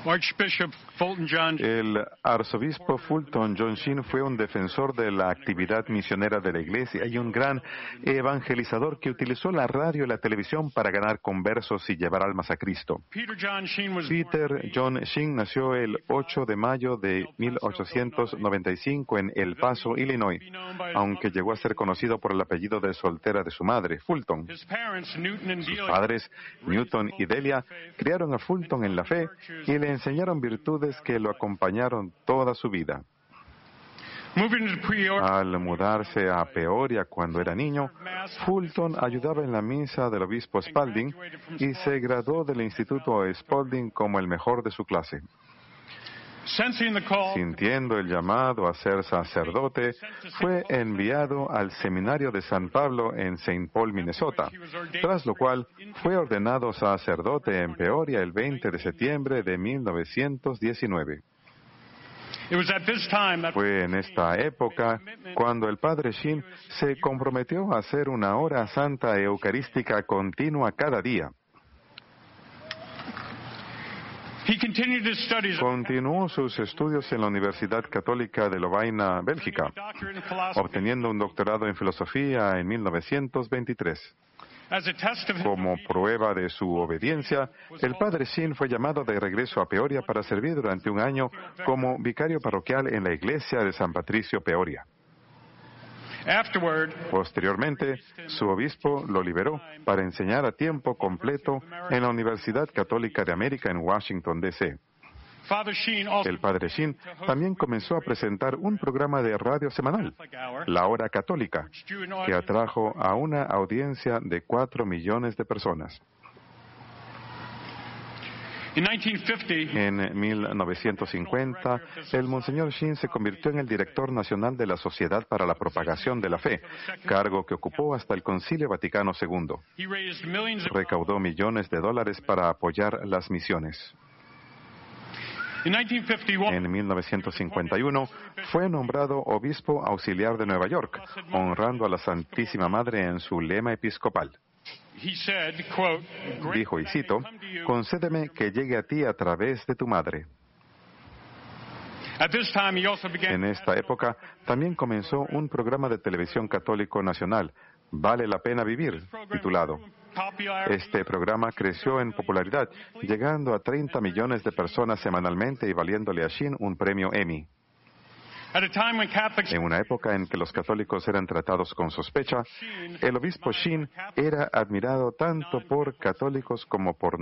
El arzobispo Fulton John Sheen fue un defensor de la actividad misionera de la iglesia y un gran evangelizador que utilizó la radio y la televisión para ganar conversos y llevar almas a Cristo. Peter John Sheen nació el 8 de mayo de 1895 en El Paso, Illinois, aunque llegó a ser conocido por el apellido de soltera de su madre, Fulton. Sus padres, Newton y Delia, criaron a Fulton en la fe y le enseñaron virtudes que lo acompañaron toda su vida. Al mudarse a Peoria cuando era niño, Fulton ayudaba en la misa del obispo Spalding y se graduó del Instituto Spalding como el mejor de su clase. Sintiendo el llamado a ser sacerdote, fue enviado al seminario de San Pablo en St. Paul, Minnesota, tras lo cual fue ordenado sacerdote en Peoria el 20 de septiembre de 1919. Fue en esta época cuando el padre Sheen se comprometió a hacer una hora santa eucarística continua cada día. Continuó sus estudios en la Universidad Católica de Lovaina, Bélgica, obteniendo un doctorado en filosofía en 1923. Como prueba de su obediencia, el padre Sheen fue llamado de regreso a Peoria para servir durante un año como vicario parroquial en la iglesia de San Patricio, Peoria. Posteriormente, su obispo lo liberó para enseñar a tiempo completo en la Universidad Católica de América en Washington, D.C. El padre Sheen también comenzó a presentar un programa de radio semanal, La Hora Católica, que atrajo a una audiencia de 4 millones de personas. En 1950, el Monseñor Sheen se convirtió en el director nacional de la Sociedad para la Propagación de la Fe, cargo que ocupó hasta el Concilio Vaticano II. Recaudó millones de dólares para apoyar las misiones. En 1951 fue nombrado obispo auxiliar de Nueva York, honrando a la Santísima Madre en su lema episcopal. Dijo, y cito, «Concédeme que llegue a ti a través de tu madre». En esta época también comenzó un programa de televisión católico nacional, Vale la Pena Vivir, titulado. Este programa creció en popularidad, llegando a 30 millones de personas semanalmente y valiéndole a Sheen un premio Emmy. En una época en que los católicos eran tratados con sospecha, el obispo Sheen era admirado tanto por católicos como por